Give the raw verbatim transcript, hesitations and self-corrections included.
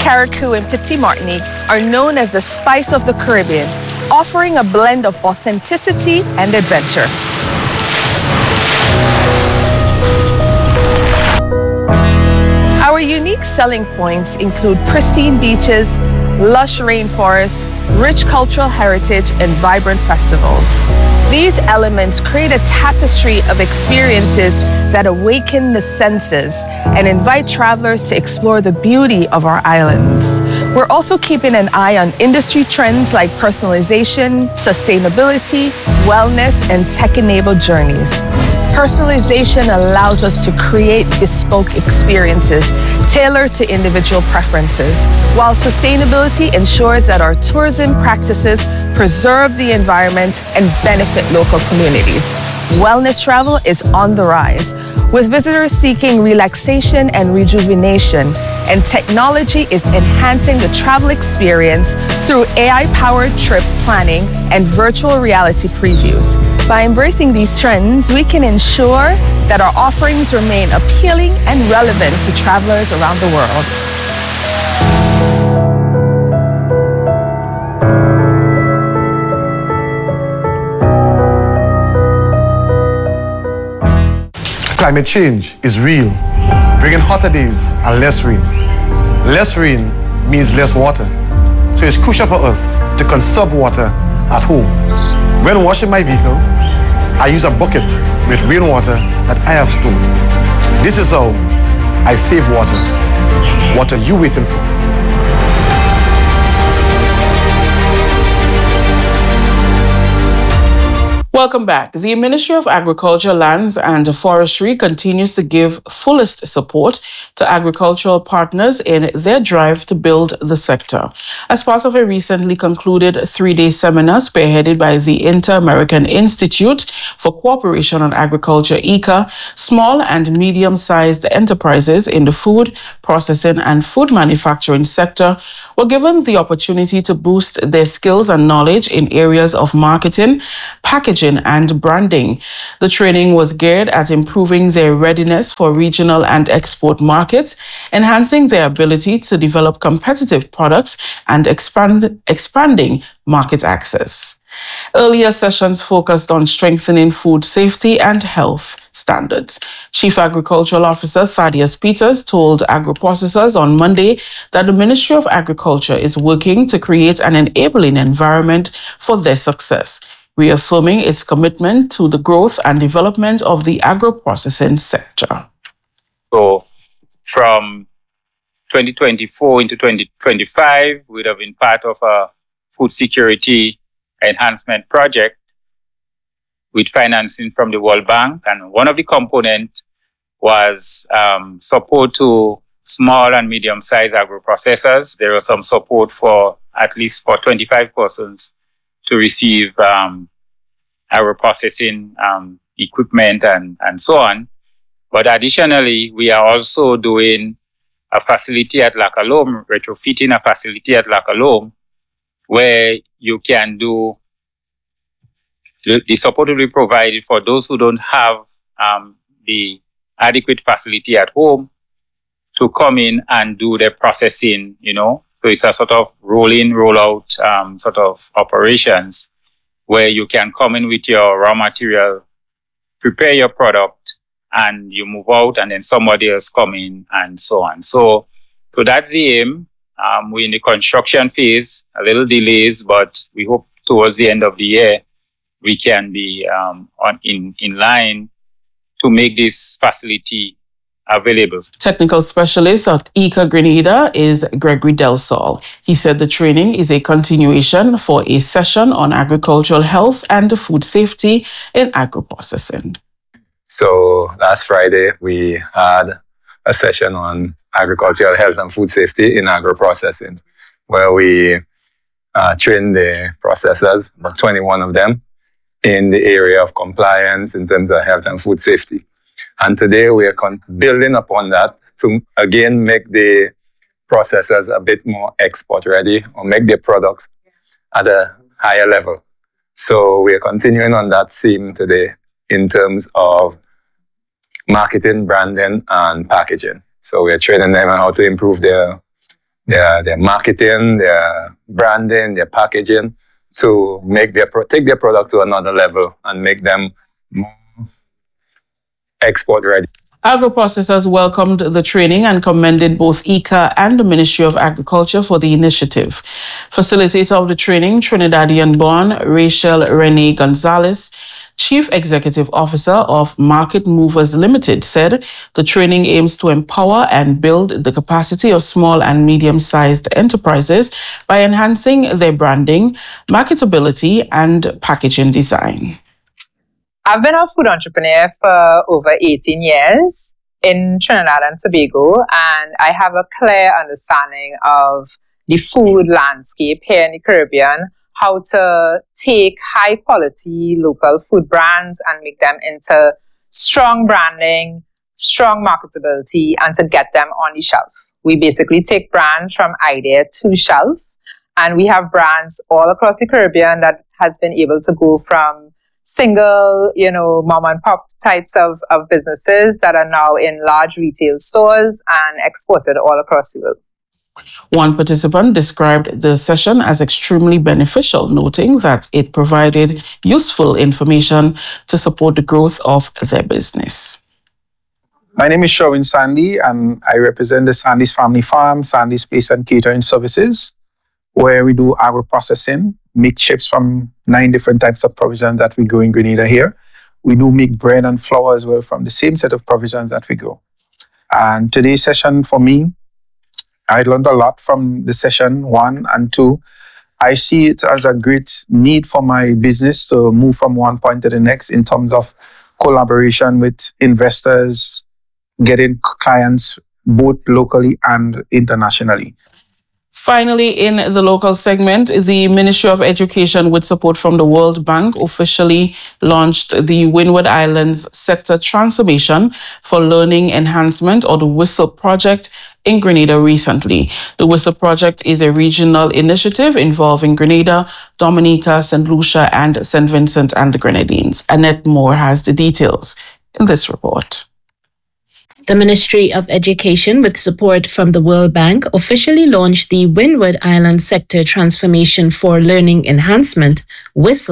Carriacou, and Petit Martinique are known as the spice of the Caribbean, offering a blend of authenticity and adventure. Our unique selling points include pristine beaches, lush rainforests, rich cultural heritage, and vibrant festivals. These elements create a tapestry of experiences that awaken the senses and invite travelers to explore the beauty of our islands. We're also keeping an eye on industry trends like personalization, sustainability, wellness, and tech-enabled journeys. Personalization allows us to create bespoke experiences tailored to individual preferences, while sustainability ensures that our tourism practices preserve the environment and benefit local communities. Wellness travel is on the rise, with visitors seeking relaxation and rejuvenation, and technology is enhancing the travel experience through A I-powered trip planning and virtual reality previews. By embracing these trends, we can ensure that our offerings remain appealing and relevant to travelers around the world. Climate change is real, bringing hotter days and less rain. Less rain means less water, so it's crucial for us to conserve water at home. When washing my vehicle, I use a bucket with rainwater that I have stored. This is how I save water. What are you waiting for? Welcome back. The Ministry of Agriculture, Lands and Forestry continues to give fullest support to agricultural partners in their drive to build the sector. As part of a recently concluded three-day seminar spearheaded by the Inter-American Institute for Cooperation on Agriculture, I C A, small and medium-sized enterprises in the food, processing and food manufacturing sector were given the opportunity to boost their skills and knowledge in areas of marketing, packaging, and branding. The training was geared at improving their readiness for regional and export markets, enhancing their ability to develop competitive products, and expand, expanding market access. Earlier sessions focused on strengthening food safety and health standards. Chief Agricultural Officer Thaddeus Peters told agro-processors on Monday that the Ministry of Agriculture is working to create an enabling environment for their success, reaffirming its commitment to the growth and development of the agro-processing sector. So from twenty twenty-four into twenty twenty-five, we'd have been part of a food security enhancement project with financing from the World Bank. And one of the components was um, support to small and medium-sized agro-processors. There was some support for at least for twenty-five persons to receive um, our processing um, equipment and, and so on. But additionally, we are also doing a facility at Lac Alom, retrofitting a facility at Lac Alom, where you can do, the, the support will be provided for those who don't have um, the adequate facility at home to come in and do their processing, you know. So it's a sort of roll-in, roll-out um, sort of operations where you can come in with your raw material, prepare your product, and you move out, and then somebody else come in, and so on. So, so that's the aim. Um, we're in the construction phase, a little delays, but we hope towards the end of the year we can be um, on in, in line to make this facility available. Technical specialist at I C A Grenada is Gregory Del Sol. He said the training is a continuation for a session on agricultural health and food safety in agro-processing. So last Friday, we had a session on agricultural health and food safety in agro-processing, where we uh, trained the processors, about twenty-one of them, in the area of compliance in terms of health and food safety. And today we are con- building upon that to, again, make the processors a bit more export ready or make their products at a higher level. So we are continuing on that theme today in terms of marketing, branding, and packaging. So we are training them on how to improve their their, their marketing, their branding, their packaging to make their pro- take their product to another level and make them more export ready. Agro-processors welcomed the training and commended both I C A and the Ministry of Agriculture for the initiative. Facilitator of the training, Trinidadian-born Rachel Renee Gonzalez, Chief Executive Officer of Market Movers Limited, said the training aims to empower and build the capacity of small and medium-sized enterprises by enhancing their branding, marketability, and packaging design. I've been a food entrepreneur for over eighteen years in Trinidad and Tobago, and I have a clear understanding of the food landscape here in the Caribbean, how to take high quality local food brands and make them into strong branding, strong marketability, and to get them on the shelf. We basically take brands from idea to shelf, and we have brands all across the Caribbean that has been able to go from single, you know, mom and pop types of, of businesses that are now in large retail stores and exported all across the world. One participant described the session as extremely beneficial, noting that it provided useful information to support the growth of their business. My name is Sherwin Sandy, and I represent the Sandy's Family Farm, Sandy's Place and Catering Services, where we do agro-processing, make chips from nine different types of provisions that we grow in Grenada here. We do make bread and flour as well from the same set of provisions that we grow. And today's session for me, I learned a lot from the session one and two. I see it as a great need for my business to move from one point to the next in terms of collaboration with investors, getting clients both locally and internationally. Finally, in the local segment, the Ministry of Education, with support from the World Bank, officially launched the Windward Islands Sector Transformation for Learning Enhancement, or the WISSLE project, in Grenada recently. The WISSLE project is a regional initiative involving Grenada, Dominica, Saint Lucia, and Saint Vincent and the Grenadines. Annette Moore has the details in this report. The Ministry of Education, with support from the World Bank, officially launched the Windward Islands Sector Transformation for Learning Enhancement, WISSLE,